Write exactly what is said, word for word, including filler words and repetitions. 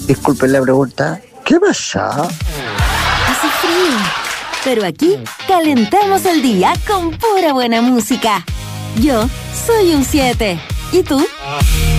Disculpen la pregunta, ¿qué pasa? Hace frío, pero aquí calentamos el día con pura buena música. Yo soy un siete. ¿Y tú?